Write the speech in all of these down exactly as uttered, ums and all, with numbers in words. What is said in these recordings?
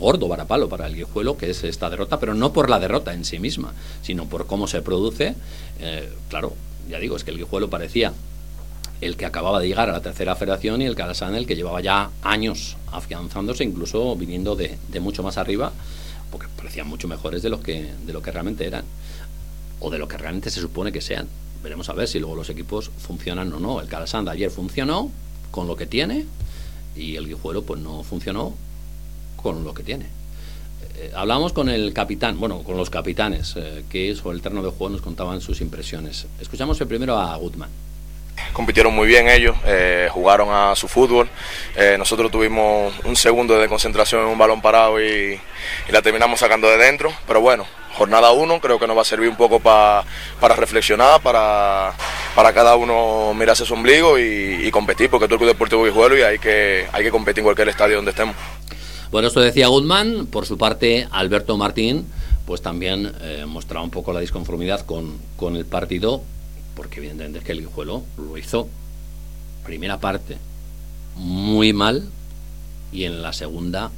gordo varapalo para el Guijuelo, que es esta derrota, pero no por la derrota en sí misma, sino por cómo se produce. Eh, claro, ya digo, es que el Guijuelo parecía el que acababa de llegar a la tercera federación y el Calasan el que llevaba ya años afianzándose, incluso viniendo de, de mucho más arriba, porque parecían mucho mejores de lo que de lo que realmente eran, o de lo que realmente se supone que sean. Veremos a ver si luego los equipos funcionan o no. El Calasan de ayer funcionó con lo que tiene y el Guijuelo pues no funcionó con lo que tiene. Eh, hablamos con el capitán, bueno, con los capitanes, eh, que sobre el terreno de juego nos contaban sus impresiones. Escuchamos el primero a Gutman. Compitieron muy bien ellos, eh, jugaron a su fútbol. Eh, nosotros tuvimos un segundo de concentración en un balón parado y, y la terminamos sacando de dentro, pero bueno, jornada uno, creo que nos va a servir un poco pa, para reflexionar, para, para cada uno mirarse su ombligo y, y competir, porque todo el Club Deportivo Guijuelo y hay que, hay que competir en cualquier estadio donde estemos. Bueno, esto decía Gutman. Por su parte, Alberto Martín pues también eh, mostraba un poco la disconformidad con, con el partido, porque evidentemente es que el Guijuelo lo hizo primera parte muy mal y en la segunda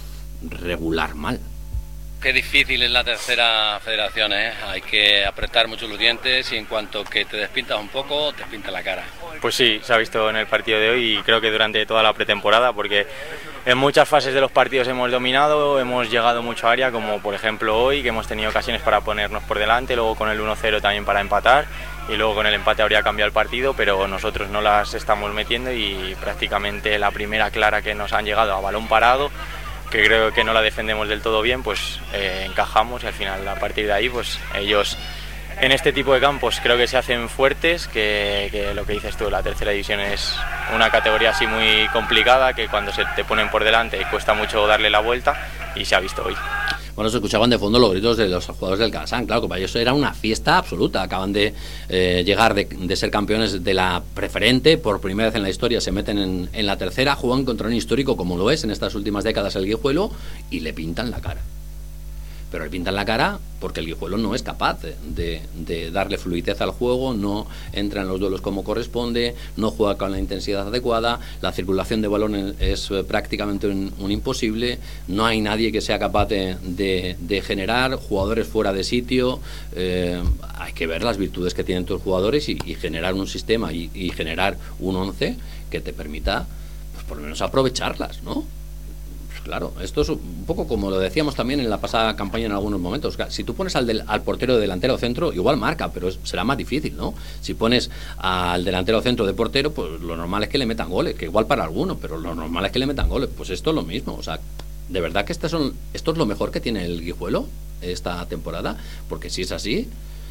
regular mal. Qué difícil es la tercera federación, ¿eh? Hay que apretar mucho los dientes y en cuanto que te despintas un poco, te pinta la cara. Pues sí, se ha visto en el partido de hoy y creo que durante toda la pretemporada, porque en muchas fases de los partidos hemos dominado, hemos llegado mucho a área, como por ejemplo hoy, que hemos tenido ocasiones para ponernos por delante, luego con el uno cero también para empatar y luego con el empate habría cambiado el partido, pero nosotros no las estamos metiendo y prácticamente la primera clara que nos han llegado a balón parado, que creo que no la defendemos del todo bien, pues eh, encajamos y al final a partir de ahí pues ellos en este tipo de campos creo que se hacen fuertes, que, que lo que dices tú, la tercera división es una categoría así muy complicada, que cuando se te ponen por delante cuesta mucho darle la vuelta y se ha visto hoy. Bueno, se escuchaban de fondo los gritos de los jugadores del Calasan, claro, que para ellos era una fiesta absoluta. Acaban de eh, llegar de, de ser campeones de la preferente, por primera vez en la historia se meten en, en la tercera, juegan contra un histórico como lo es en estas últimas décadas el Guijuelo y le pintan la cara. Pero le pintan la cara porque el Guijuelo no es capaz de, de darle fluidez al juego, no entra en los duelos como corresponde, no juega con la intensidad adecuada, la circulación de balón es prácticamente un, un imposible, no hay nadie que sea capaz de, de, de generar jugadores fuera de sitio. Eh, hay que ver las virtudes que tienen tus jugadores y, y generar un sistema y, y generar un once que te permita, pues, por lo menos aprovecharlas, ¿no? Claro, esto es un poco como lo decíamos también en la pasada campaña en algunos momentos. Si tú pones al, del, al portero de delantero centro, igual marca, pero es, será más difícil, ¿no? Si pones al delantero centro de portero, pues lo normal es que le metan goles, que igual para algunos, pero lo normal es que le metan goles. Pues esto es lo mismo, o sea, de verdad que estas son, esto es lo mejor que tiene el Guijuelo esta temporada, porque si es así,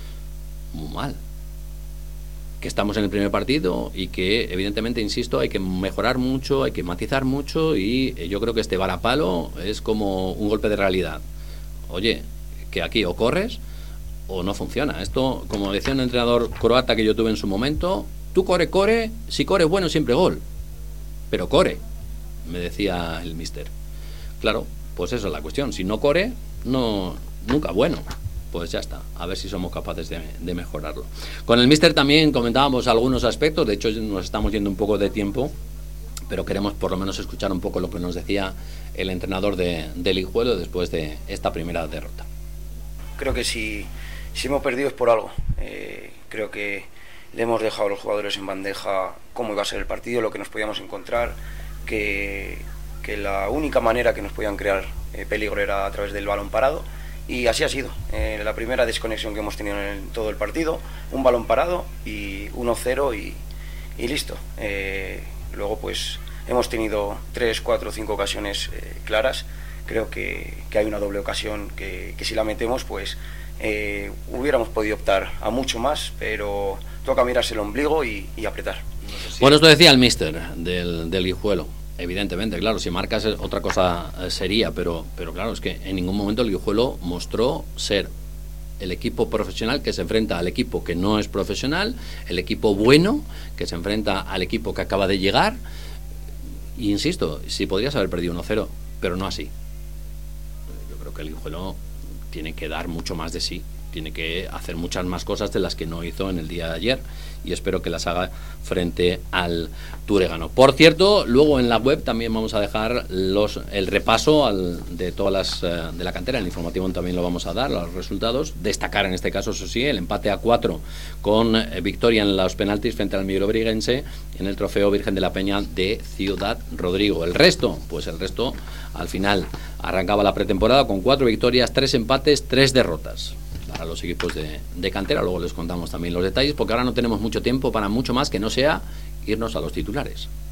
muy mal. Que estamos en el primer partido y que evidentemente, insisto, hay que mejorar mucho, hay que matizar mucho y yo creo que este varapalo es como un golpe de realidad. Oye, que aquí o corres o no funciona. Esto, como decía un entrenador croata que yo tuve en su momento, tú corre, corre, si corre bueno siempre gol, pero corre, me decía el míster. Claro, pues eso es la cuestión, si no corre, no, nunca bueno. Pues ya está, a ver si somos capaces de, de mejorarlo. Con el míster también comentábamos algunos aspectos, de hecho nos estamos yendo un poco de tiempo, pero queremos por lo menos escuchar un poco lo que nos decía el entrenador de, del Guijuelo después de esta primera derrota. Creo que si, si hemos perdido es por algo. Eh, creo que le hemos dejado a los jugadores en bandeja cómo iba a ser el partido, lo que nos podíamos encontrar, que, que la única manera que nos podían crear eh, peligro era a través del balón parado. Y así ha sido, eh, la primera desconexión que hemos tenido en el, todo el partido, un balón parado y uno cero y, y listo. Eh, luego pues hemos tenido tres, cuatro, cinco ocasiones eh, claras. Creo que, que hay una doble ocasión que, que si la metemos pues eh, hubiéramos podido optar a mucho más, pero toca mirarse el ombligo y, y apretar. No sé si... Bueno, esto decía el míster del, del Guijuelo. Evidentemente, claro, si marcas otra cosa sería, pero, pero claro, es que en ningún momento el Guijuelo mostró ser el equipo profesional que se enfrenta al equipo que no es profesional, el equipo bueno que se enfrenta al equipo que acaba de llegar. Y insisto, si podrías haber perdido uno cero, pero no así. Yo creo que el Guijuelo tiene que dar mucho más de sí tiene que hacer muchas más cosas de las que no hizo en el día de ayer, y espero que las haga frente al Turegano. Por cierto, luego en la web también vamos a dejar los el repaso al, de todas las uh, de la cantera. El informativo también lo vamos a dar, los resultados. Destacar en este caso, eso sí, el empate a cuatro con eh, victoria en los penaltis frente al Mirobreguense en el Trofeo Virgen de la Peña de Ciudad Rodrigo. El resto, pues el resto al final arrancaba la pretemporada con cuatro victorias, tres empates, tres derrotas para los equipos de, de cantera. Luego les contamos también los detalles, porque ahora no tenemos mucho tiempo para mucho más que no sea irnos a los titulares.